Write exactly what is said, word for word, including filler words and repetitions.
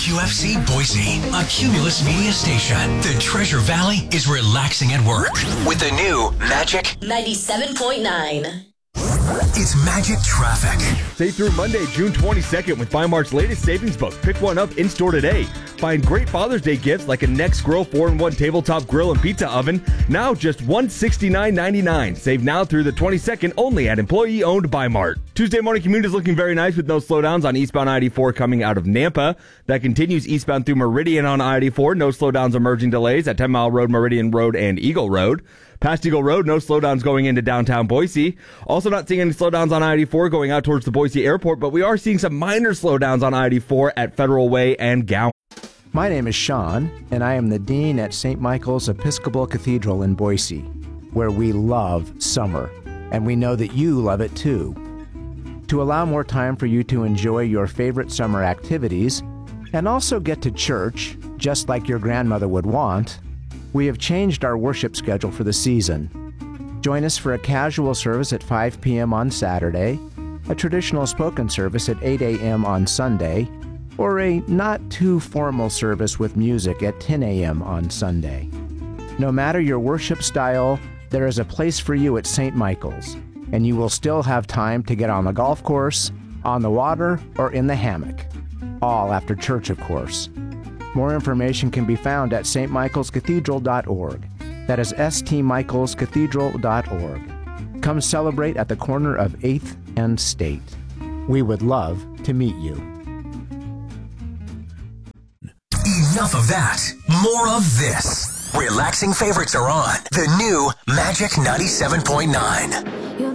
Q F C Boise, a Cumulus media station. The Treasure Valley is relaxing at work with the new Magic ninety-seven point nine. It's Magic Traffic. Stay through Monday, June twenty-second with Bi-Mart's latest savings book. Pick one up in-store today. Find great Father's Day gifts like a Next Grill four in one tabletop grill and pizza oven, now just one hundred sixty-nine ninety-nine. Save now through the twenty-second only at employee-owned Bi-Mart. Tuesday morning commute is looking very nice with no slowdowns on eastbound I eighty-four coming out of Nampa. That continues eastbound through Meridian on I eighty-four. No slowdowns or merging delays at ten Mile Road, Meridian Road, and Eagle Road. Past Eagle Road, no slowdowns going into downtown Boise. Also not seeing any slowdowns on I eighty-four going out towards the Boise airport, but we are seeing some minor slowdowns on I eighty-four at Federal Way and Gowan. My name is Sean, and I am the Dean at Saint Michael's Episcopal Cathedral in Boise, where we love summer, and we know that you love it too. To allow more time for you to enjoy your favorite summer activities, and also get to church, just like your grandmother would want, we have changed our worship schedule for the season. Join us for a casual service at five p.m. on Saturday, a traditional spoken service at eight a.m. on Sunday, or a not-too-formal service with music at ten a.m. on Sunday. No matter your worship style, there is a place for you at Saint Michael's, and you will still have time to get on the golf course, on the water, or in the hammock. All after church, of course. More information can be found at s t michaels cathedral dot org. That is s t michaels cathedral dot org. Come celebrate at the corner of eighth and State. We would love to meet you. Enough of that. More of this. Relaxing favorites are on the new Magic ninety-seven point nine.